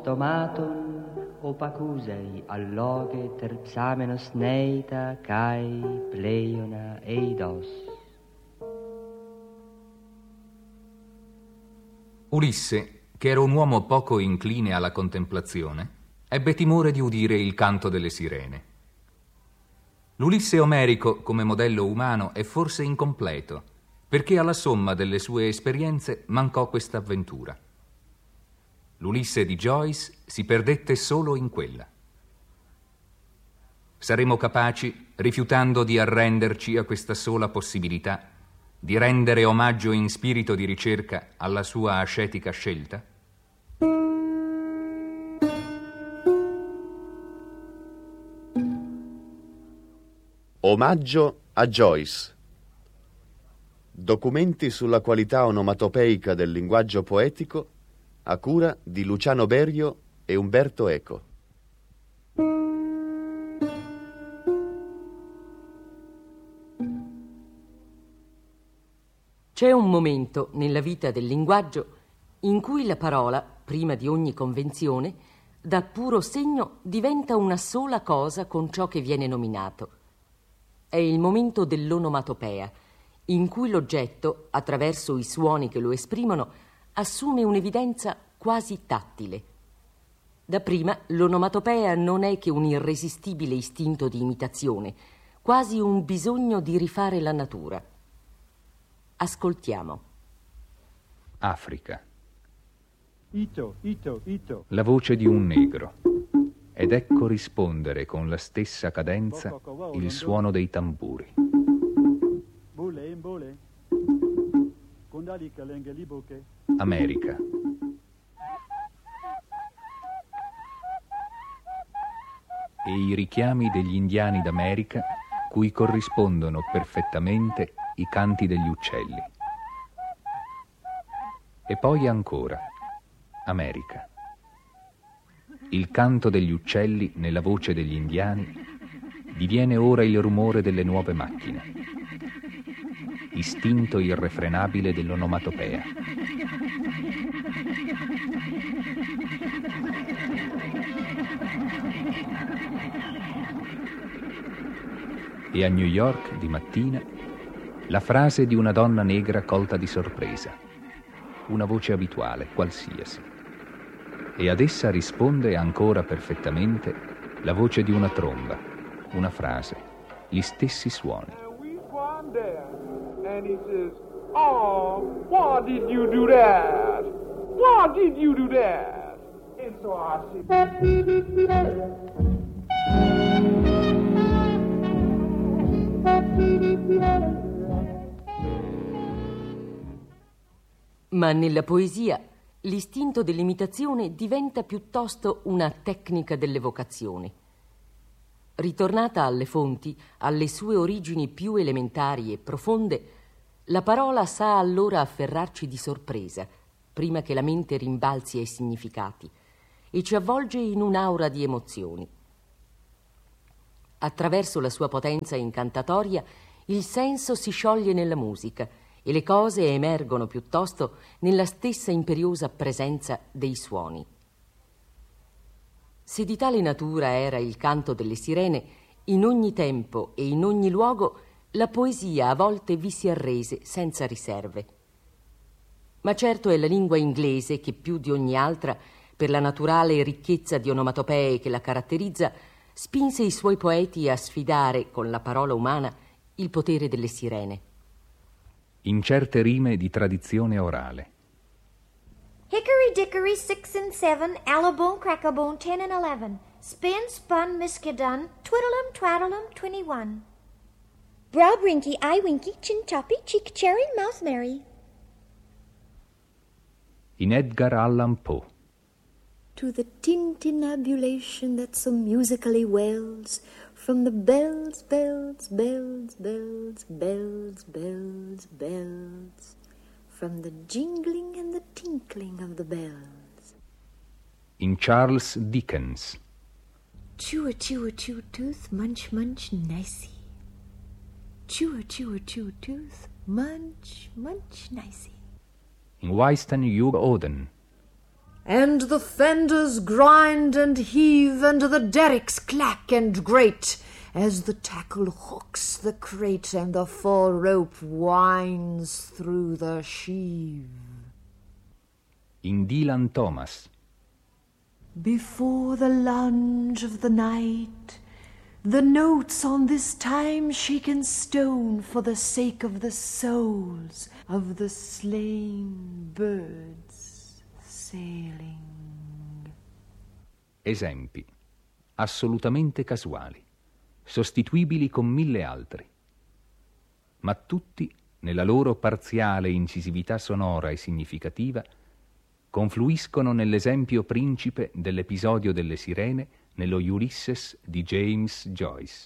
Tomaton opacusei alloge terpsamenos neita kai pleiona eidos. Ulisse, che era un uomo poco incline alla contemplazione, ebbe timore di udire il canto delle sirene. L'Ulisse omerico, come modello umano, è forse incompleto, perché alla somma delle sue esperienze mancò questa avventura. L'Ulisse di Joyce si perdette solo in quella. Saremo capaci, rifiutando di arrenderci a questa sola possibilità, di rendere omaggio in spirito di ricerca alla sua ascetica scelta? Omaggio a Joyce. Documenti sulla qualità onomatopeica del linguaggio poetico a cura di Luciano Berio e Umberto Eco. C'è un momento nella vita del linguaggio in cui la parola, prima di ogni convenzione, da puro segno diventa una sola cosa con ciò che viene nominato. È il momento dell'onomatopea, in cui l'oggetto, attraverso i suoni che lo esprimono, assume un'evidenza quasi tattile. Dapprima l'onomatopea non è che un irresistibile istinto di imitazione, quasi un bisogno di rifare la natura. Ascoltiamo. Africa. Ito. La voce di un negro. Ed ecco rispondere con la stessa cadenza il suono dei tamburi. America. E i richiami degli indiani d'America, cui corrispondono perfettamente i canti degli uccelli. E poi ancora, America. Il canto degli uccelli nella voce degli indiani diviene ora il rumore delle nuove macchine, istinto irrefrenabile dell'onomatopea. E a New York, di mattina, la frase di una donna negra colta di sorpresa, una voce abituale, qualsiasi. E ad essa risponde ancora perfettamente la voce di una tromba, una frase, gli stessi suoni. And he says, "Oh, why did you do that? Why did you do that?" And so I said, Ma nella poesia l'istinto dell'imitazione diventa piuttosto una tecnica dell'evocazione. Ritornata alle fonti, alle sue origini più elementari e profonde, la parola sa allora afferrarci di sorpresa, prima che la mente rimbalzi ai significati, e ci avvolge in un'aura di emozioni. Attraverso la sua potenza incantatoria, il senso si scioglie nella musica e le cose emergono piuttosto nella stessa imperiosa presenza dei suoni. Se di tale natura era il canto delle sirene, in ogni tempo e in ogni luogo la poesia a volte vi si arrese senza riserve. Ma certo è la lingua inglese che più di ogni altra, per la naturale ricchezza di onomatopee che la caratterizza, spinse i suoi poeti a sfidare con la parola umana il potere delle sirene. In certe rime di tradizione orale. Hickory dickory 6 and 7, allabone crackabone 10 and 11, spin spun miskadun, twiddlem twaddlem 21. Brow brinky, eye winky, chin choppy, cheek cherry, mouth merry. In Edgar Allan Poe. To the tintinnabulation that so musically wails from the bells, bells, bells, bells, bells, bells, bells, from the jingling and the tinkling of the bells. In Charles Dickens. Chew a chew tooth, munch munch nicey. Chew a chew tooth, munch munch nicey. In Wystan Hugh Auden. And the fenders grind and heave, and the derricks clack and grate, as the tackle hooks the crate, and the fore-rope winds through the sheave. In Dylan Thomas. Before the lunge of the night, the notes on this time-shaken stone, for the sake of the souls of the slain birds sailing. Esempi assolutamente casuali, sostituibili con 1000 altri, ma tutti, nella loro parziale incisività sonora e significativa, confluiscono nell'esempio principe dell'episodio delle sirene nello Ulysses di James Joyce.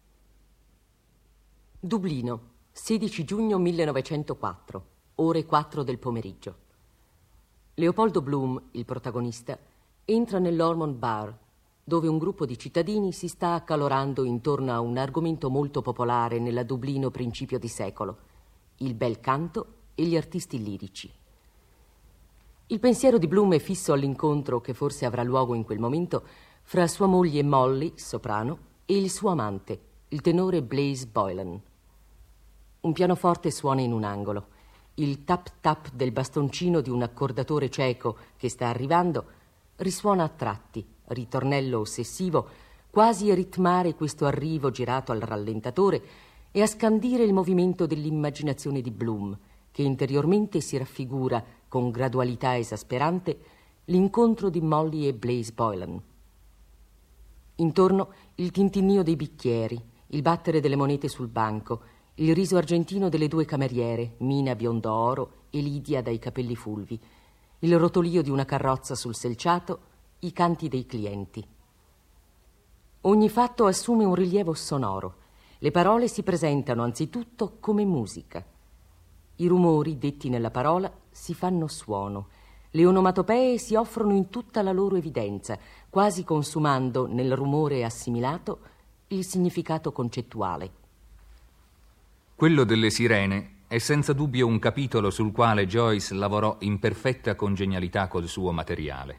Dublino, 16 giugno 1904, ore 4 del pomeriggio. Leopoldo Bloom, il protagonista, entra nell'Ormond Bar, dove un gruppo di cittadini si sta accalorando intorno a un argomento molto popolare nella Dublino principio di secolo, il bel canto e gli artisti lirici. Il pensiero di Bloom è fisso all'incontro che forse avrà luogo in quel momento fra sua moglie Molly, soprano, e il suo amante, il tenore Blaise Boylan. Un pianoforte suona in un angolo. Il tap-tap del bastoncino di un accordatore cieco che sta arrivando risuona a tratti, ritornello ossessivo, quasi a ritmare questo arrivo girato al rallentatore e a scandire il movimento dell'immaginazione di Bloom, che interiormente si raffigura con gradualità esasperante l'incontro di Molly e Blaise Boylan. Intorno il tintinnio dei bicchieri, il battere delle monete sul banco, il riso argentino delle 2 cameriere, Mina biondo oro e Lidia dai capelli fulvi, il rotolio di una carrozza sul selciato, i canti dei clienti. Ogni fatto assume un rilievo sonoro. Le parole si presentano anzitutto come musica. I rumori detti nella parola si fanno suono. Le onomatopee si offrono in tutta la loro evidenza, quasi consumando nel rumore assimilato il significato concettuale. Quello delle sirene è senza dubbio un capitolo sul quale Joyce lavorò in perfetta congenialità col suo materiale.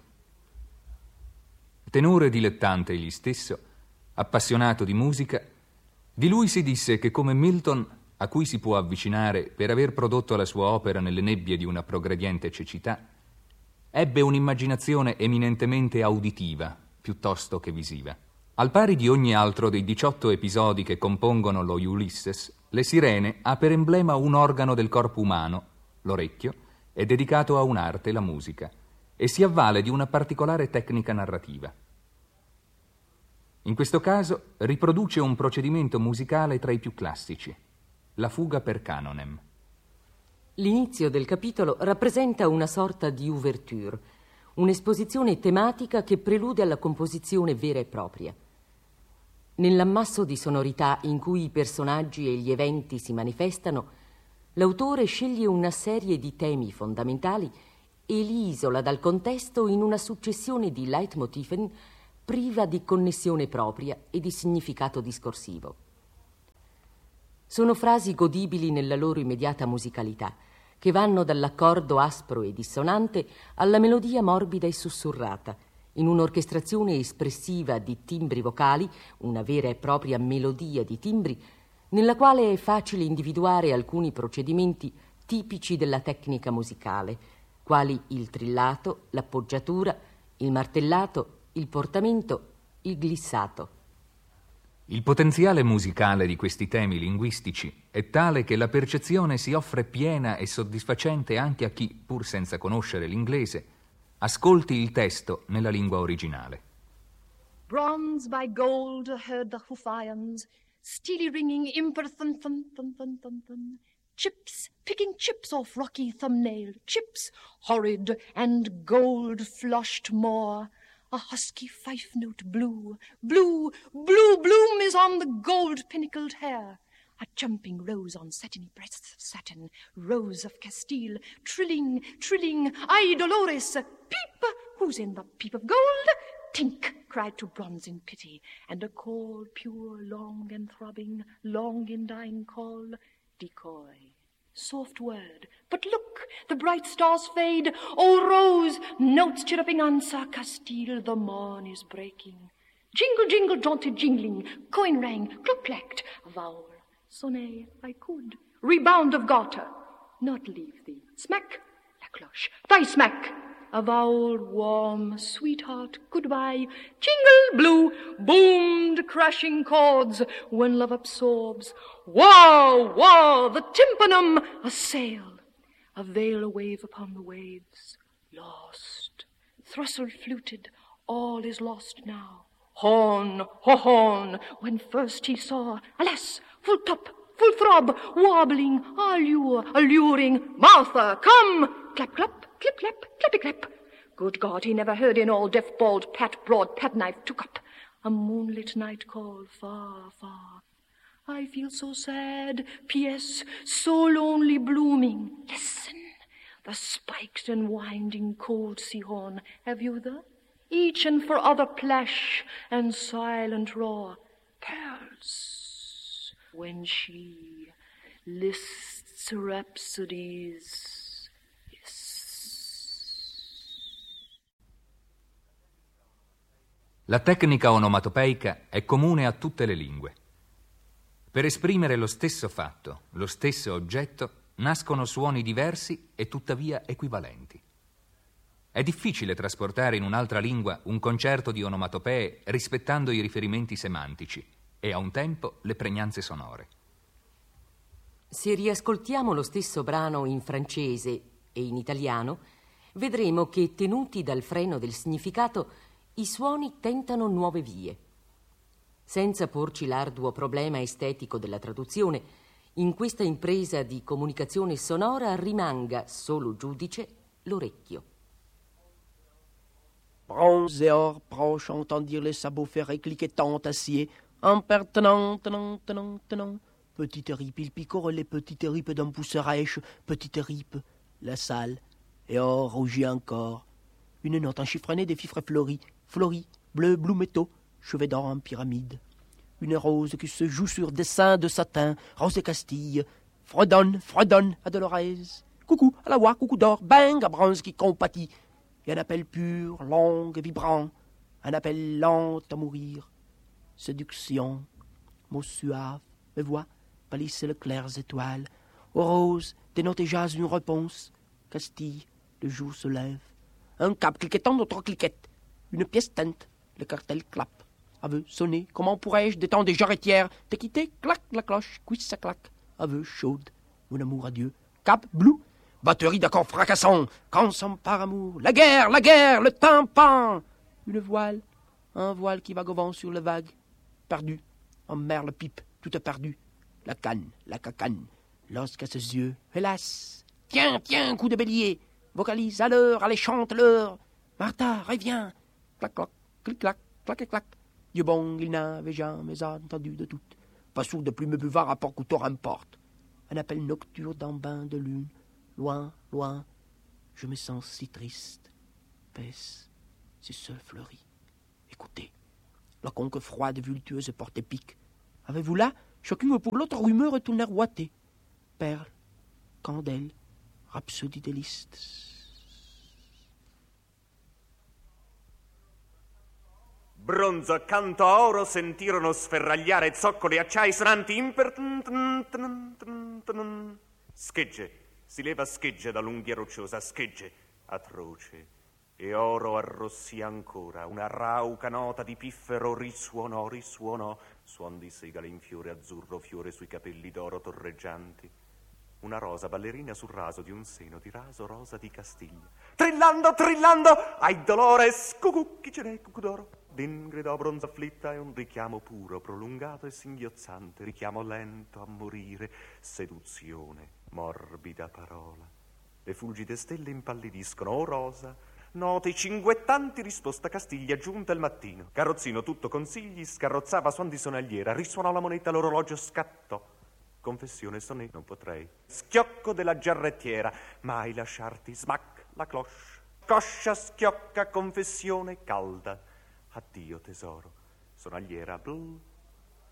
Tenore dilettante egli stesso, appassionato di musica, di lui si disse che come Milton, a cui si può avvicinare per aver prodotto la sua opera nelle nebbie di una progrediente cecità, ebbe un'immaginazione eminentemente auditiva piuttosto che visiva. Al pari di ogni altro dei 18 episodi che compongono lo Ulysses, Le Sirene ha per emblema un organo del corpo umano, l'orecchio, è dedicato a un'arte, la musica, e si avvale di una particolare tecnica narrativa. In questo caso riproduce un procedimento musicale tra i più classici, la fuga per canonem. L'inizio del capitolo rappresenta una sorta di ouverture, un'esposizione tematica che prelude alla composizione vera e propria. Nell'ammasso di sonorità in cui i personaggi e gli eventi si manifestano, l'autore sceglie una serie di temi fondamentali e li isola dal contesto in una successione di leitmotiven priva di connessione propria e di significato discorsivo. Sono frasi godibili nella loro immediata musicalità, che vanno dall'accordo aspro e dissonante alla melodia morbida e sussurrata, in un'orchestrazione espressiva di timbri vocali, una vera e propria melodia di timbri, nella quale è facile individuare alcuni procedimenti tipici della tecnica musicale, quali il trillato, l'appoggiatura, il martellato, il portamento, il glissato. Il potenziale musicale di questi temi linguistici è tale che la percezione si offre piena e soddisfacente anche a chi, pur senza conoscere l'inglese, ascolti il testo nella lingua originale. Bronze by gold heard the hoof irons, steely ringing imper thun thun thun thun thun thun. Chips, picking chips off rocky thumbnail, chips, horrid and gold-flushed more. A husky fife note blue, blue, blue, bloom is on the gold-pinnacled hair. A jumping rose on satiny breasts of satin, rose of Castile, trilling, trilling, ay Dolores, peep, who's in the peep of gold? Tink, cried to bronze in pity, and a call pure, long and throbbing, long in dying call, decoy. soft word. But look, the bright stars fade. Oh, Rose, notes chirruping answer, Castile, the morn is breaking. Jingle, jingle, jaunty jingling, coin rang, cluck-clacked, vowel, sonnet, I could. Rebound of garter, not leave thee. Smack, la cloche, thy smack. A vowel, warm, sweetheart, goodbye. Jingle, blue, boomed crashing chords when love absorbs. Wah, wah, the tympanum, a sail. A veil, a wave upon the waves. Lost. Thrustle fluted, all is lost now. Horn, ho horn, when first he saw, alas, full top, full throb, wobbling, allure, alluring. Martha, come! Clap, clap, clip, clap, clappy, clap. Good God, he never heard in all deaf, bald, pat, broad, pat knife took up. A moonlit night call, far, far. I feel so sad, P.S., so lonely blooming. Listen, the spiked and winding cold sea horn. Have you the? Each and for other plash and silent roar. Pearls, when she lists rhapsodies. La tecnica onomatopeica è comune a tutte le lingue. Per esprimere lo stesso fatto, lo stesso oggetto, nascono suoni diversi e tuttavia equivalenti. È difficile trasportare in un'altra lingua un concerto di onomatopee rispettando i riferimenti semantici e a un tempo le pregnanze sonore. Se riascoltiamo lo stesso brano in francese e in italiano, vedremo che, tenuti dal freno del significato, i suoni tentano nuove vie. Senza porci l'arduo problema estetico della traduzione, in questa impresa di comunicazione sonora rimanga solo giudice l'orecchio. Bronze et or, proche, entend dire les sabots ferrés cliquetant acier, impertinent, tenant, tenant, tenant. Petite ripe, il picore les petites ripes d'un pousseur rêche, petite ripe, la salle, et or, rougit encore. Une note enchiffronnée des fifres fleuris, fleuris, bleu, blue métaux, cheveux d'or en pyramide. Une rose qui se joue sur des seins de satin, rose de Castille, fredonne, fredonne à Dolorès. Coucou, à la voix, coucou d'or, bang, à bronze qui compatit. Et un appel pur, long et vibrant, un appel lent à mourir. Séduction, mots suaves, mes voix, palissent les claires étoiles. Aux roses, des notes et jazz, une réponse. Castille, le jour se lève. Un cap cliquetant, d'autres cliquettes. Une pièce teinte, le cartel clappe. Aveu sonné, comment pourrais-je, des temps des jarretières, te quitter, clac, la cloche, cuisse, ça claque. Aveu chaude, mon amour adieu. Cap, bleu, batterie d'accords fracassants, quand son par amour, la guerre, le tympan. Une voile, un voile qui vague au vent sur les vagues. Perdu, en mer le pipe, tout est perdu. La canne, la cacane, lorsqu'à ses yeux, hélas. Tiens, tiens, coup de bélier, vocalise à l'heure, allez, chante l'heure. Martha, reviens. Clac, clac, clic, clac, clac et clac. Dieu bon, il n'avait jamais entendu de toutes. Pas sourd de plume buvard à port couteau remporte. Un appel nocturne d'un bain de lune. Loin, loin, je me sens si triste. Pèse, c'est seul fleuri. Écoutez, la conque froide, vultueuse, porte épique. Avez-vous là, chacune pour l'autre rumeur retournèrent ouaté. Perles, candelles, rhapsodie des listes. Bronzo accanto a oro sentirono sferragliare zoccoli acciai sonanti schegge, si leva schegge dall'unghia rocciosa, schegge atroce, e oro arrossì ancora, una rauca nota di piffero risuonò, risuonò, suon di segale in fiore azzurro, fiore sui capelli d'oro torreggianti. Una rosa ballerina sul raso di un seno di raso rosa di Castiglia. Trillando, trillando, ai dolores, cucù, chi ce n'è, cucù d'oro? Din gridò bronzo afflitta e un richiamo puro, prolungato e singhiozzante, richiamo lento a morire, seduzione, morbida parola. Le fulgide stelle impallidiscono, oh rosa, note cinguettanti, risposta Castiglia, giunta il mattino. Carrozzino tutto consigli, scarrozzava suon di sonagliera, risuonò la moneta, l'orologio scattò. Confessione sonè, non potrei. Schiocco della giarrettiera, mai lasciarti, smac, la cloche. Coscia, schiocca, confessione calda. Addio tesoro, sonagliera, blu.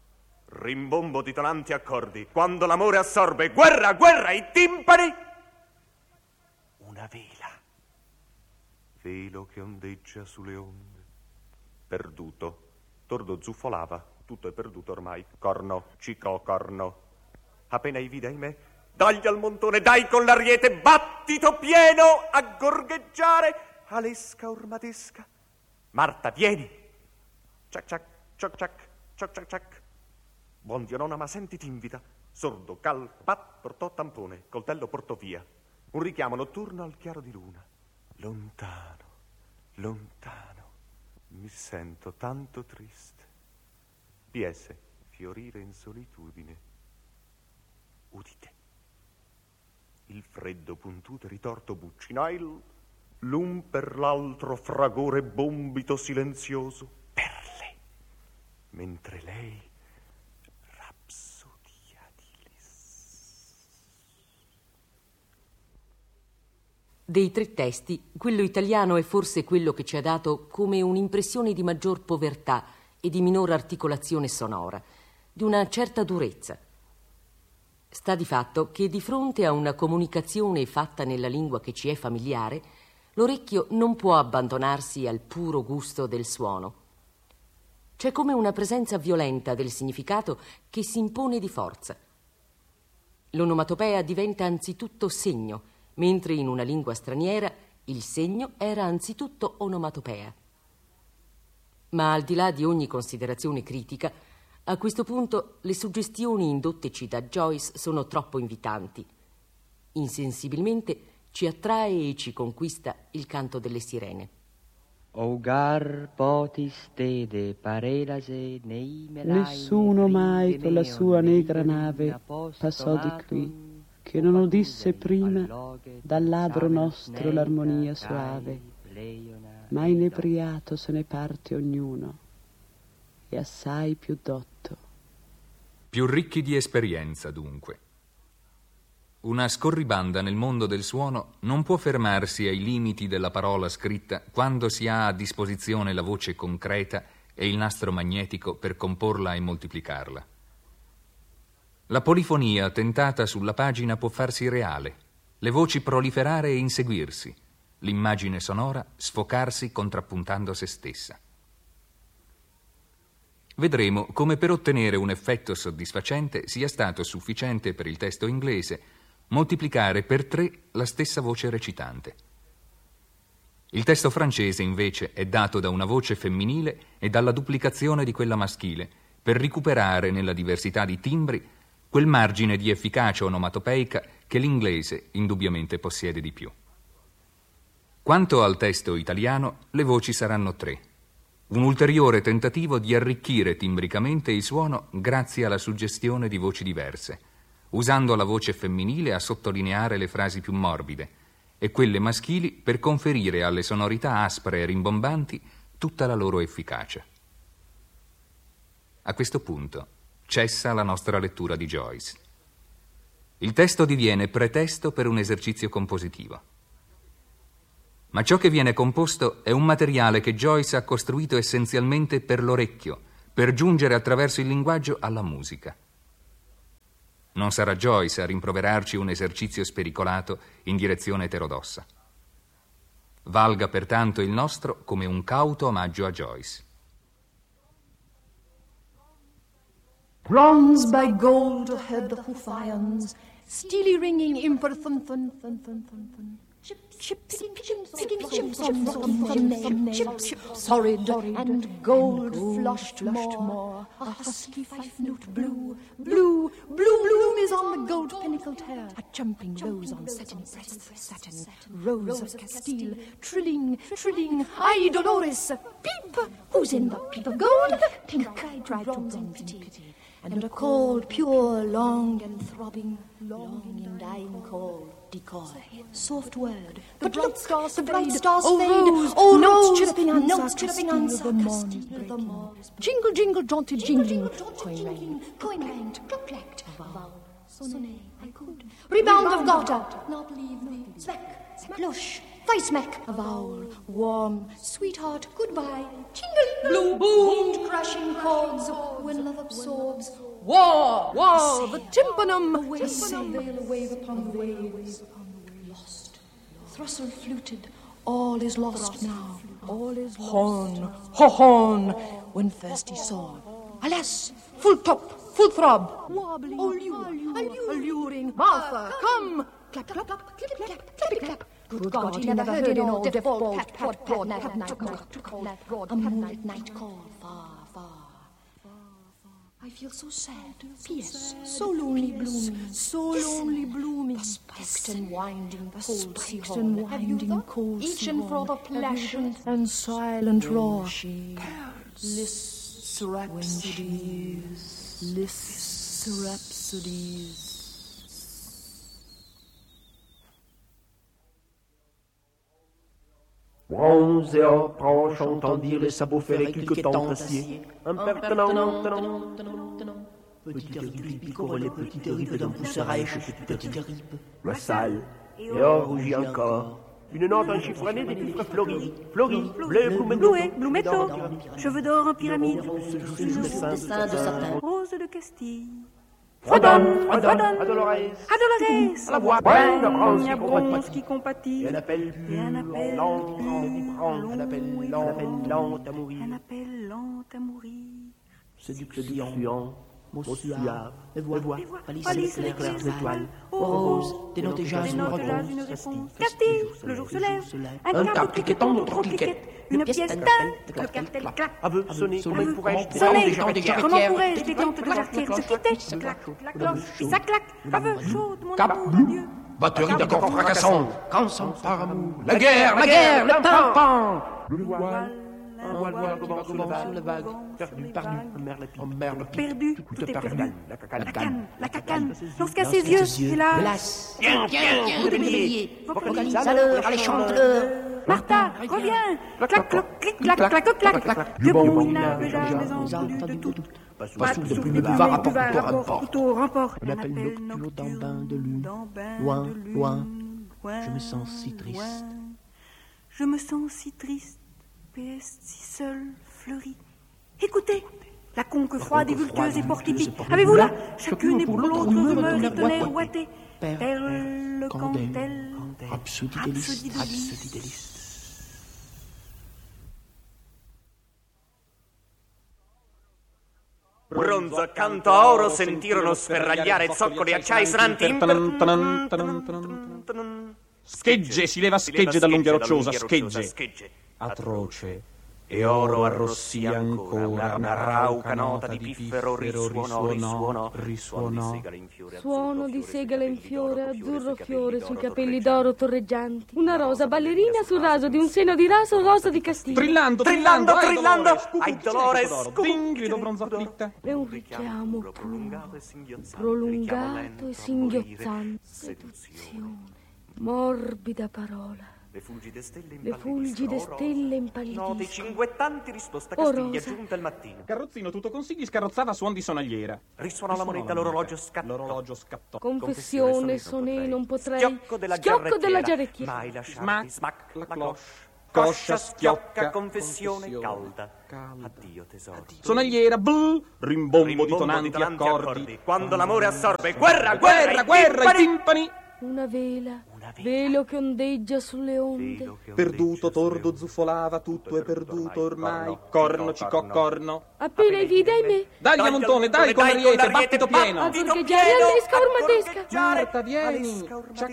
rimbombo di tonanti accordi, quando l'amore assorbe, guerra, guerra, i timpani. Una vela, velo che ondeggia sulle onde, perduto, tordo zuffolava, tutto è perduto ormai, corno, cicò, corno. Appena i vide, ahimè, dagli al montone, dai con l'ariete, battito pieno a gorgheggiare, alesca ormadesca. Marta, vieni! Ciac ciac, ciac ciac, ciac ciac ciac. Buon Dio nonna, ma senti t'invita. Sordo, cal, pat, portò tampone, coltello portò via. Un richiamo notturno al chiaro di luna. Lontano, lontano, mi sento tanto triste. PS, fiorire in solitudine. Udite. Il freddo puntuto e ritorto buccinai, l'un per l'altro fragore bombito silenzioso, perle, mentre lei rapsodia di lis. Dei tre testi, quello italiano è forse quello che ci ha dato come un'impressione di maggior povertà e di minor articolazione sonora, di una certa durezza. Sta di fatto che di fronte a una comunicazione fatta nella lingua che ci è familiare, l'orecchio non può abbandonarsi al puro gusto del suono. C'è come una presenza violenta del significato che si impone di forza. L'onomatopea diventa anzitutto segno, mentre in una lingua straniera il segno era anzitutto onomatopea. Ma al di là di ogni considerazione critica, a questo punto le suggestioni indotteci da Joyce sono troppo invitanti. Insensibilmente ci attrae e ci conquista il canto delle sirene. Ogar potis tede parelase nei melai. Nessuno mai con la sua negra nave passò di qui, che non udisse prima dal labbro nostro l'armonia soave, ma inebriato se ne parte ognuno, e assai più dotto. Più ricchi di esperienza, dunque. Una scorribanda nel mondo del suono non può fermarsi ai limiti della parola scritta quando si ha a disposizione la voce concreta e il nastro magnetico per comporla e moltiplicarla. La polifonia tentata sulla pagina può farsi reale, le voci proliferare e inseguirsi, l'immagine sonora sfocarsi contrappuntando se stessa. Vedremo come per ottenere un effetto soddisfacente sia stato sufficiente per il testo inglese moltiplicare per 3 la stessa voce recitante. Il testo francese, invece, è dato da una voce femminile e dalla duplicazione di quella maschile, per recuperare nella diversità di timbri quel margine di efficacia onomatopeica che l'inglese indubbiamente possiede di più. Quanto al testo italiano, le voci saranno 3. Un ulteriore tentativo di arricchire timbricamente il suono grazie alla suggestione di voci diverse, usando la voce femminile a sottolineare le frasi più morbide e quelle maschili per conferire alle sonorità aspre e rimbombanti tutta la loro efficacia. A questo punto cessa la nostra lettura di Joyce. Il testo diviene pretesto per un esercizio compositivo. Ma ciò che viene composto è un materiale che Joyce ha costruito essenzialmente per l'orecchio, per giungere attraverso il linguaggio alla musica. Non sarà Joyce a rimproverarci un esercizio spericolato in direzione eterodossa. Valga pertanto il nostro come un cauto omaggio a Joyce. Bronze by gold heard the hoof irons, steely ringing imper thun thun thun thun thun thun. Chips, picking chips on thumbnail, chips, horrid and gold-flushed more. A husky five-note blue, blue, blue bloom is on the gold-pinnacled hair. A jumping rose on satin breasts, satin, rose of Castile, trilling, trilling, ay Dolores, peep, who's in the peep of gold? Pink cried to bronze in pity. And a cold, pure, long and throbbing, long and dying call, decoy, soft word. But look, the bright stars fade. Oh, notes chirping answer, the morn. Jingle, jingle, jaunty, jingling, coin rang, clacked, vowel, sonnet, I could. Rebound of garter, not leave me. Smack, splush, thigh smack, a vowel, warm, sweetheart, goodbye. Jingling, blue boomed, crashing chords, when love absorbs, War, the tympanum. A sail away upon the waves. Lost. Thrustle fluted. All is lost now. All is lost. Horn, when first he saw. Alas, full top, full throb. Wobbling, alluring. Martha, come. Clap, clap, clap, clip, clap, clap, clap. Good God, he never heard it all. Default, pat, broad, a moonlit night call, far, far. I feel so sad, fierce, so lonely blooming, Spiked and winding cold sea horn. Each and for the pleasant and silent roar. Lists rhapsodies. Bronze et or proche, entend dire les sabots ferrés cliquetants d'acier. Impertinent. Petite ripe picore les petites ripes d'un pousseur rêche, petite ripe. La salle, et or rougit encore. Une note enchiffronnée des fifres fleuris. Blumetto, cheveux d'or en pyramide. Dessin de sapin. Rose de Castille. Fredonne, à Dolores, à la boîte, à bronze qui compatit, et un appel lent à mourir, séduction, mots suaves, les voix, palissées claires d'étoiles, roses, dénoter jazz, une réponse, Castille, le jour se lève, un cap cliquetant, notre cliquette, une pièce d'un, clac, aveu sonné, comment pourrais-je comment pourrais-je détente de jarretière se quitter, la cloche, ça claque, aveu chaude, mon Dieu. Batterie d'accords fracassants, quand s'empare amour, la guerre, le pimpant, le voile, un voile sur la vague, perdu, perdu, tout est perdu, la cacane, lorsqu'à ses yeux, hélas, tiens, de bélier, vocalise-le, allez, chante-le. Martha, reviens! Clac, clac, clic, clac, clac, clac, clac. Debout, il n'avait jamais entendu de tout. Pas souffle depuis le buvard à couteau remport. On appelle nocturne dans bain de lune. Loin. Je me sens si triste. Je me sens si triste. PS si seul, fleuri. Écoutez, la conque froide et vultueuse et portifique. Avez-vous là, chacune et pour l'autre rumeur et tonnerre ouaté. Perle, candelle, Rhapsodie délice. Bronzo accanto a oro sentirono sferragliare zoccoli acciai sonanti. Schegge, si leva schegge dall'unghia rocciosa, schegge. Atroce. E oro arrossì ancora una rauca nota di piffero risuonò. Suono di segale in fiore, azzurro fiore sui capelli d'oro torreggianti. Una rosa ballerina sul raso di un seno di raso rosa di Castiglia. Trillando. Ai dolore, grido bronzo afflitta. È un richiamo prolungato e singhiozzante. Seduzione, morbida parola. Le fulgide stelle impallidiscono. Note cinguettanti risposta Castiglia giunta al mattino. Carrozzino tutto consigli scarrozzava suon di sonagliera. Risuonò la moneta, l'orologio scattò. Confessione, sonei, non potrei. Schiocco della giarrettiera. Mai lasciarti, smac, la cloche. Coscia schiocca, confessione calda. Addio tesoro. Sonagliera, rimbombo di tonanti accordi. Quando l'amore assorbe, guerra, i timpani. Una velo che ondeggia sulle onde. Perduto, tordo zuffolava, tutto è perduto ormai. Corno, corno. Appena i vide me. Dai, Montone, dai con l'ariete, battito pieno. A gorgheggiare all'esca ormadesca. Marta, vieni.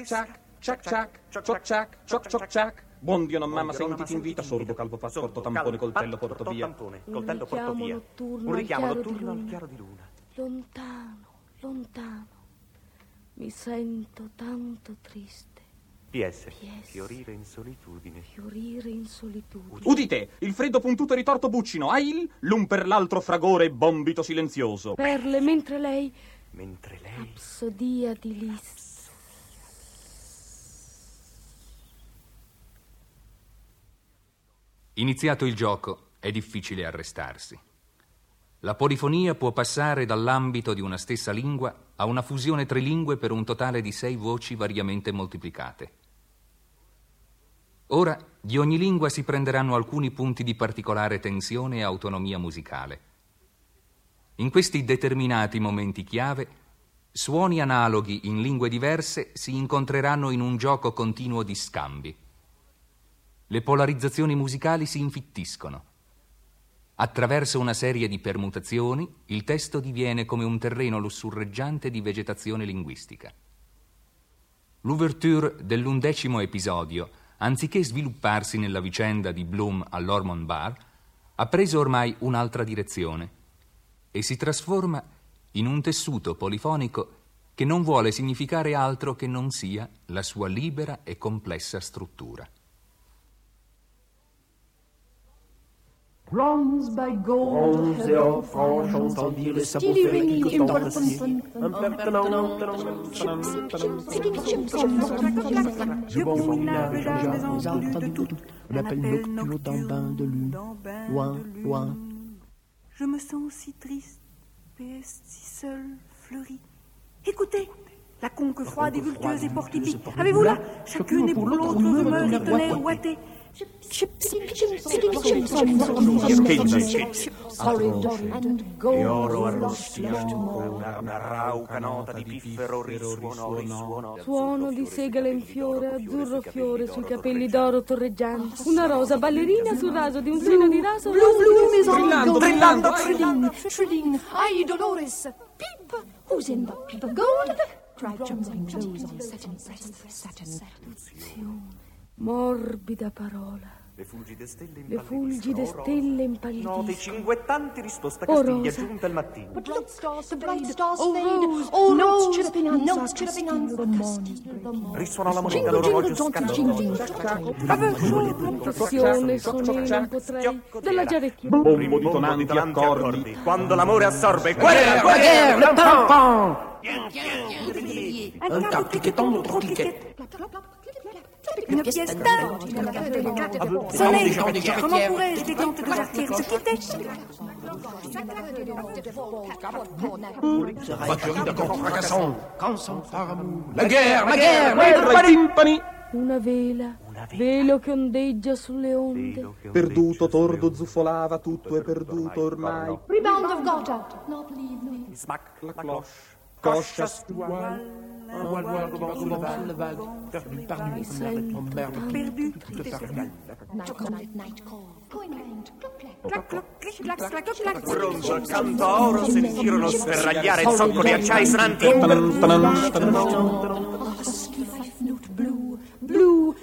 Ciac, ciac. Buon Dio, non mamma, senti, ti invita. Sordo, calvo, passaporto, tampone, coltello, porto via. Un richiamo notturno al chiaro di luna. Lontano. Mi sento tanto triste. PS. Fiorire in solitudine. Udite, il freddo puntuto e ritorto buccino, l'un per l'altro fragore bombito silenzioso. Perle mentre lei. Rapsodia di Lis. Iniziato il gioco, è difficile arrestarsi. La polifonia può passare dall'ambito di una stessa lingua a una fusione trilingue per un totale di 6 voci variamente moltiplicate. Ora, di ogni lingua si prenderanno alcuni punti di particolare tensione e autonomia musicale. In questi determinati momenti chiave, suoni analoghi in lingue diverse si incontreranno in un gioco continuo di scambi. Le polarizzazioni musicali si infittiscono. Attraverso una serie di permutazioni, il testo diviene come un terreno lussurreggiante di vegetazione linguistica. L'ouverture dell'11° episodio, anziché svilupparsi nella vicenda di Bloom all'Ormond Bar, ha preso ormai un'altra direzione e si trasforma in un tessuto polifonico che non vuole significare altro che non sia la sua libera e complessa struttura. Bronze by gold, Bronze et or franche, entend dire les sabots ferrés qui coûtent d'acier. Impertinent, je bon village, j'ai entendu tout. On appelle nocturne dans bain de lune. Loin, loin. Je me sens si triste, PS si seule, fleurie. Écoutez, la conque froide et vultueuse et portipique. Avez-vous là, chacune et pour l'autre rumeur et tonnerre ouaté. E oro arrostiamo, una rauca nota di piffero risuonò. Suono di segale in fiore, azzurro fiore sui capelli d'oro torreggianti. Una rosa ballerina sul raso di un seno di raso. Brillando. Trilling. Ai, Dolores. Peep. Who's in the peep of gold? Cried jumping toes on satin. Morbida parola. Le fulgide stelle impallidiscono. Note cinguettanti risposta castiglia giunta al mattino. The bright stars fade. Oh, notes chirping on the morning. Risuonò la moneta l'orologio scatto. Passione, sonino, non potrei. Della giarecchia. Bombo di tonanti accordi. Quando l'amore assorbe, guerra, le tampon. Un cap cliquetant, l'autre cliquette. Une pièce d'or. Soleil, comment pourrais-je des gantes de jarretière se quitter? Vacherie de corps fracassant, quand s'empare amour. La guerre, timpani. Una velo che ondeggia sulle onde. Perduto, tordo, zuffolava, tutto è perduto ormai. Rebound of Gotha. Not leave me. Smack la cloche. Coscia stuale. Un voile qui va sur le vague, perdu, perdu, tout perdu. Night call. Going round. Clac, Clac, clac, clac, clac, clac. Bronzo accanto a oro sentirono sferragliare zoccoli acciai sonanti. Blue.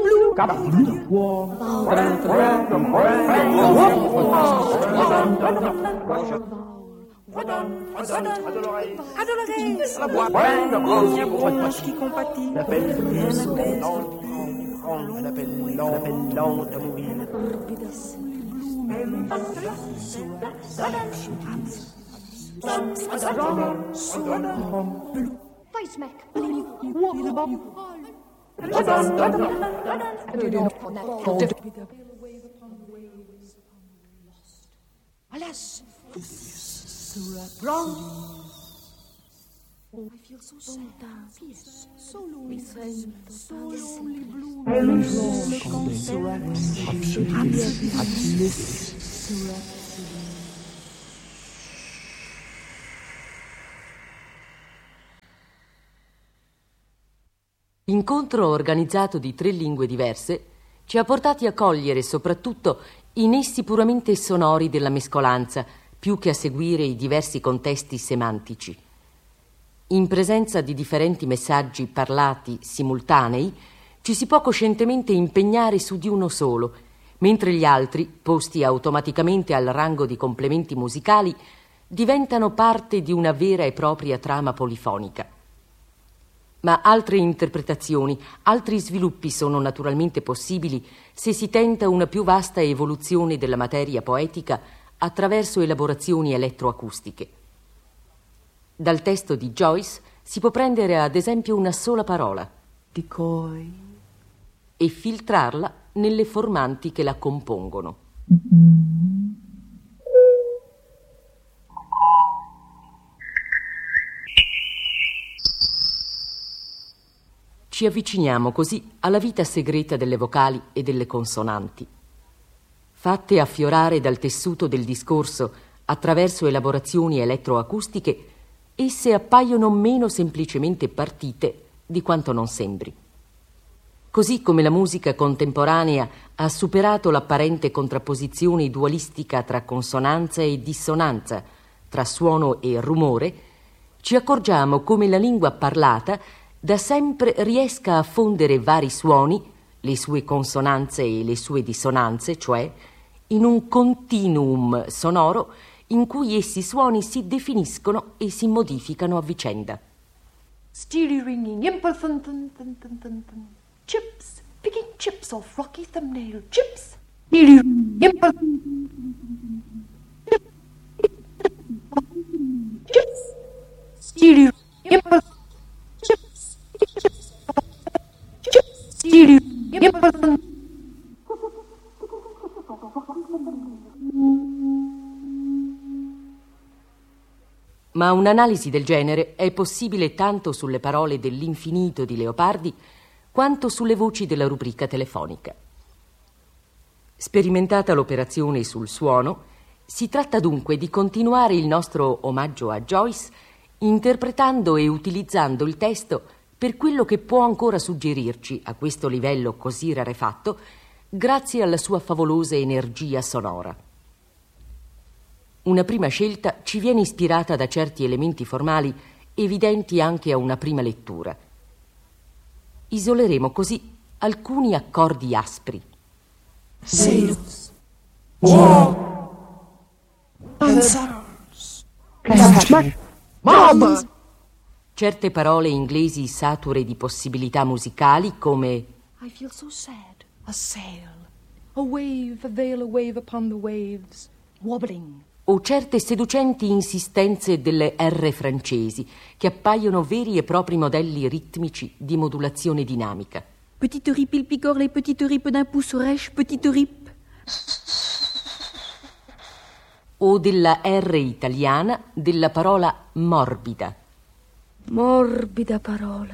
Adolores, la boîte qui compatit. La belle lente à mourir. Face Mac. Alas. Wrong. I feel so sad. Yes. So lonely. So lonely, blue. L'incontro organizzato di 3 lingue diverse ci ha portati a cogliere soprattutto i nessi puramente sonori della mescolanza, più che a seguire i diversi contesti semantici. In presenza di differenti messaggi parlati simultanei, ci si può coscientemente impegnare su di uno solo, mentre gli altri, posti automaticamente al rango di complementi musicali, diventano parte di una vera e propria trama polifonica. Ma altre interpretazioni, altri sviluppi sono naturalmente possibili se si tenta una più vasta evoluzione della materia poetica attraverso elaborazioni elettroacustiche. Dal testo di Joyce si può prendere ad esempio una sola parola, decoy, e filtrarla nelle formanti che la compongono. Ci avviciniamo così alla vita segreta delle vocali e delle consonanti. Fatte affiorare dal tessuto del discorso attraverso elaborazioni elettroacustiche, esse appaiono meno semplicemente partite di quanto non sembri. Così come la musica contemporanea ha superato l'apparente contrapposizione dualistica tra consonanza e dissonanza, tra suono e rumore, ci accorgiamo come la lingua parlata da sempre riesca a fondere vari suoni, le sue consonanze e le sue dissonanze, cioè in un continuum sonoro in cui essi suoni si definiscono e si modificano a vicenda. Steely ringing, chips, picking chips off rocky thumbnail, chips, steely ringing, chips, steely ringing, chips, steely ringing. Ma un'analisi del genere è possibile tanto sulle parole dell'infinito di Leopardi quanto sulle voci della rubrica telefonica. Sperimentata l'operazione sul suono, si tratta dunque di continuare il nostro omaggio a Joyce interpretando e utilizzando il testo per quello che può ancora suggerirci a questo livello così rarefatto grazie alla sua favolosa energia sonora. Una prima scelta ci viene ispirata da certi elementi formali evidenti anche a una prima lettura. Isoleremo così alcuni accordi aspri. Sails, war, answers, mob. Certe parole inglesi sature di possibilità musicali come I feel so sad, a sail, a wave, a veil, a wave upon the waves, wobbling. O certe seducenti insistenze delle R francesi, che appaiono veri e propri modelli ritmici di modulazione dinamica. Petite rip, il picore, les petites ripes d'un pouce rêche, petite rip. O della R italiana della parola morbida. Morbida parola,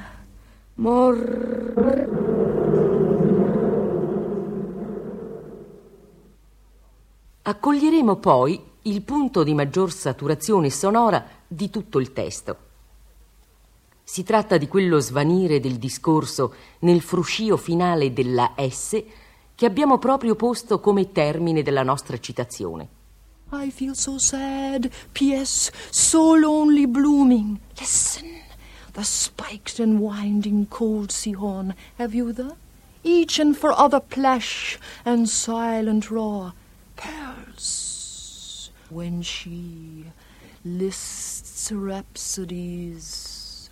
Accoglieremo poi il punto di maggior saturazione sonora di tutto il testo. Si tratta di quello svanire del discorso nel fruscio finale della S che abbiamo proprio posto come termine della nostra citazione. I feel so sad, P.S. so lonely blooming. Listen, the spiked and winding cold sea horn, have you the? Each and for other plash and silent roar, pearls. When she lists rhapsodies.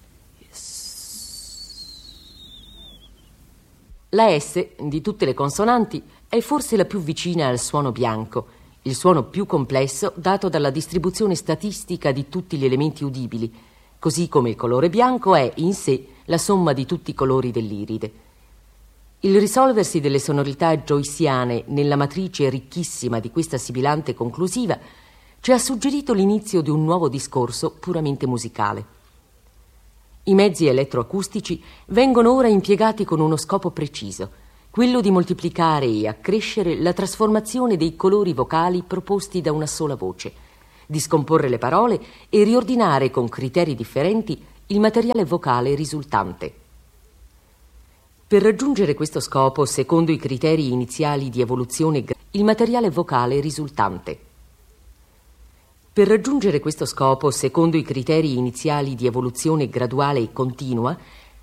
La S di tutte le consonanti è forse la più vicina al suono bianco, il suono più complesso dato dalla distribuzione statistica di tutti gli elementi udibili, così come il colore bianco è in sé la somma di tutti i colori dell'iride. Il risolversi delle sonorità joyciane nella matrice ricchissima di questa sibilante conclusiva ci ha suggerito l'inizio di un nuovo discorso puramente musicale. I mezzi elettroacustici vengono ora impiegati con uno scopo preciso, quello di moltiplicare e accrescere la trasformazione dei colori vocali proposti da una sola voce, di scomporre le parole e riordinare con criteri differenti il materiale vocale risultante. Per raggiungere questo scopo, secondo i criteri iniziali di evoluzione, il materiale vocale risultante. Per raggiungere questo scopo, secondo i criteri iniziali di evoluzione graduale e continua,